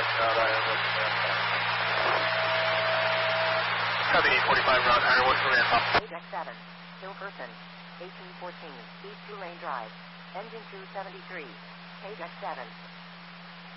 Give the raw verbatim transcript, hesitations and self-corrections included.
out Iowa. Copy forty-five round Iowa, command top. Ajax seven, Hill Person, eighteen fourteen, East two lane drive, engine two seventy-three, Ajax seven.